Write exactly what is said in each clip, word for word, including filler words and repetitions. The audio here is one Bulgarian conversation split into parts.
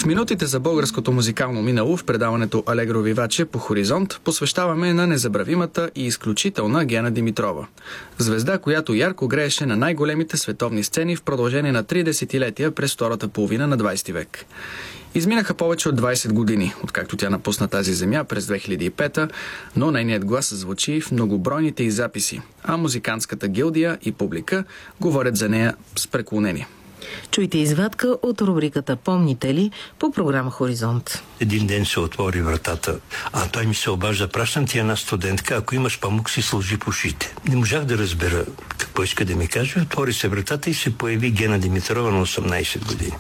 минутите за българското музикално минало в предаването Алегро Виваче по Хоризонт посвещаваме на незабравимата и изключителна Гена Димитрова. Звезда, която ярко грееше на най-големите световни сцени в продължение на три десетилетия през втората половина на двадесети век. Изминаха повече от двадесет години, откакто тя напусна тази земя през две хиляди и пета, но нейният глас звучи в многобройните й записи, а музикантската гилдия и публика говорят за нея с преклонение. Чуйте извадка от рубриката «Помните ли?» по програма Хоризонт. Един ден се отвори вратата, а той ми се обажда: пращам ти една студентка, ако имаш памук си сложи по ушите. Не можах да разбера какво иска да ми каже. Отвори се вратата и се появи Гена Димитрова на осемнадесет години.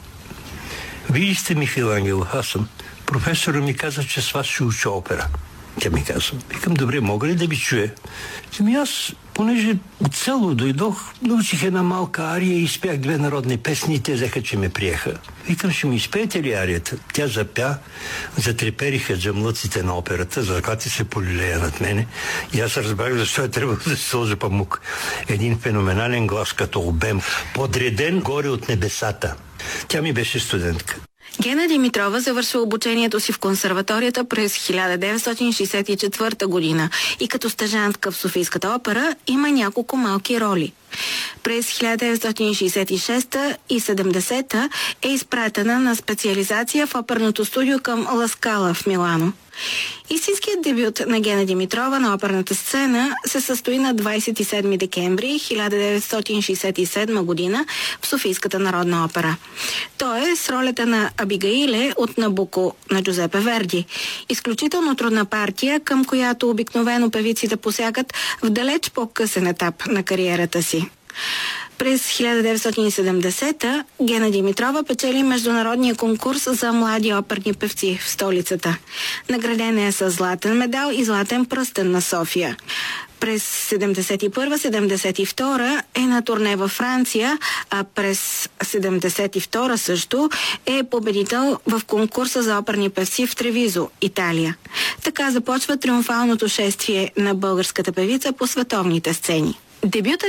Вие сте Михаил Ангелов, аз съм. Професорът ми каза, че с вас ще уча опера. Тя ми каза. Викам: добре, мога ли да ви чуя? Ами аз, понеже от село дойдох, научих една малка ария и изпях две народни песни и те взеха, че ме приеха. Викам: ще ми изпеете ли арията? Тя запя, затрепериха джамлъците на операта, заклати се полилея над мене и аз разбрах защо е трябвало да се сложа памук. Един феноменален глас като обем, подреден горе от небесата. Тя ми беше студентка. Гена Димитрова завършва обучението си в консерваторията през хиляда деветстотин шейсет и четвърта година и като стажантка в Софийската опера има няколко малки роли. През хиляда деветстотин шейсет и шеста и седемдесета е изпратена на специализация в оперното студио към Ла Скала в Милано. Истинският дебют на Гена Димитрова на оперната сцена се състои на двадесет и седми декември хиляда деветстотин шейсет и седма година в Софийската народна опера. То е с ролята на Абигаиле от Набуко на Джузепе Верди. Изключително трудна партия, към която обикновено певиците посягат в далеч по-късен етап на кариерата си. През хиляда деветстотин и седемдесета Гена Димитрова печели международния конкурс за млади оперни певци в столицата. Наградена е с златен медал и златен пръстен на София. През седемдесет и първа седемдесет и втора е на турне във Франция, а през седемдесет и втора също е победител в конкурса за оперни певци в Тревизо, Италия. Така започва триумфалното шествие на българската певица по световните сцени. Дебютът